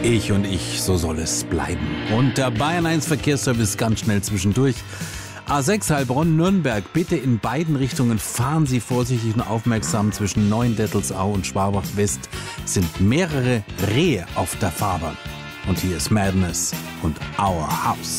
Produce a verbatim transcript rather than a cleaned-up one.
Ich und ich, so soll es bleiben. Und der Bayern eins Verkehrsservice ganz schnell zwischendurch. A sechs Heilbronn-Nürnberg, bitte in beiden Richtungen fahren Sie vorsichtig und aufmerksam. Zwischen Neuendettelsau und Schwabach-West sind mehrere Rehe auf der Fahrbahn. Und hier ist Madness und Our House.